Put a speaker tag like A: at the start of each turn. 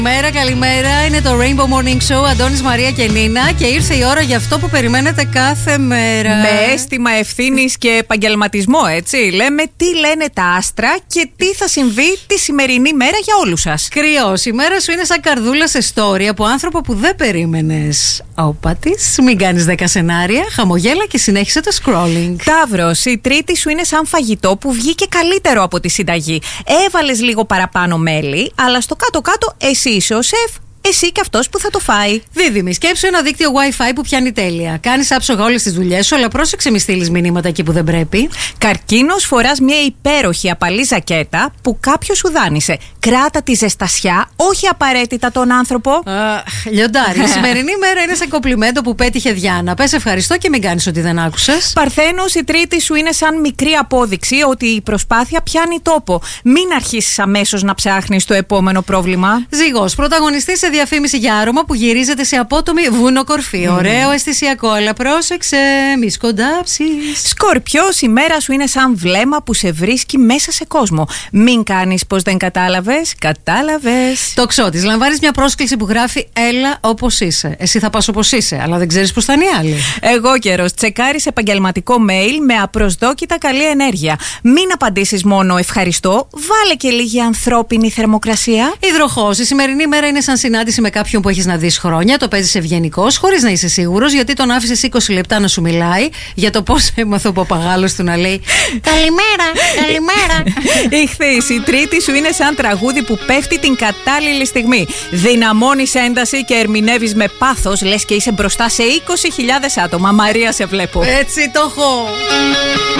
A: Καλημέρα, είναι το Rainbow Morning Show, Αντώνης, Μαρία και Νίνα, και ήρθε η ώρα για αυτό που περιμένετε κάθε μέρα.
B: Με αίσθημα ευθύνης και επαγγελματισμό, έτσι. Λέμε τι λένε τα άστρα και τι θα συμβεί τη σημερινή μέρα για όλους σας.
A: Κρυός, η μέρα σου είναι σαν καρδούλα σε story από άνθρωπο που δεν περίμενες. Όπα της, μην κάνεις 10 σενάρια, χαμογέλα και συνέχισε το scrolling.
B: Ταύρος, η τρίτη σου είναι σαν φαγητό που βγήκε καλύτερο από τη συνταγή. Έβαλες λίγο παραπάνω μέλι, αλλά στο κάτω-κάτω εσύ είσαι ο σεφ. Εσύ και αυτός που θα το φάει.
A: Δίδυμη, σκέψου ένα δίκτυο Wi-Fi που πιάνει τέλεια. Κάνεις άψογα όλες τις δουλειές σου, αλλά πρόσεξε μη στείλεις μηνύματα εκεί που δεν πρέπει.
B: Καρκίνος, φοράς μια υπέροχη απαλή ζακέτα που κάποιος σου δάνεισε. Κράτα τη ζεστασιά, όχι απαραίτητα τον άνθρωπο.
A: Λιοντάρι, η σημερινή μέρα είναι σαν κομπλιμέντο που πέτυχε Διάνα. Πες ευχαριστώ και μην κάνεις ότι δεν άκουσες.
B: Παρθένος, η τρίτη σου είναι σαν μικρή απόδειξη ότι η προσπάθεια πιάνει τόπο. Μην αρχίσεις αμέσως να ψάχνεις το επόμενο πρόβλημα.
A: Ζυγός, πρωταγωνιστής σε διαφήμιση για άρωμα που γυρίζεται σε απότομη βουνοκορφή. Ωραίο, αισθησιακό, αλλά πρόσεξε, μη σκοντάψεις.
B: Σκορπιός, η μέρα σου είναι σαν βλέμμα που σε βρίσκει μέσα σε κόσμο. Μην κάνεις πως δεν κατάλαβες. Κατάλαβες.
A: Τοξότης, λαμβάνεις μια πρόσκληση που γράφει έλα όπως είσαι. Εσύ θα πας όπως είσαι, αλλά δεν ξέρεις πως θα είναι οι άλλοι.
B: Εγώ καιρός, τσεκάρεις επαγγελματικό mail με απροσδόκητα καλή ενέργεια. Μην απαντήσεις μόνο ευχαριστώ, βάλε και λίγη ανθρώπινη θερμοκρασία.
A: Υδροχός, η σημερινή μέρα είναι σαν συνάντηση με κάποιον που έχεις να δεις χρόνια, το παίζεις ευγενικός, χωρίς να είσαι σίγουρος, γιατί τον άφησες 20 λεπτά να σου μιλάει για το πώς έμαθε ο παπαγάλος του να λέει καλημέρα, καλημέρα.
B: Ιχθύς, η τρίτη σου είναι σαν τραγούδι που πέφτει την κατάλληλη στιγμή. Δυναμώνεις ένταση και ερμηνεύεις με πάθος, λες και είσαι μπροστά σε 20.000 άτομα. Μαρία, σε βλέπω.
A: Έτσι το έχω.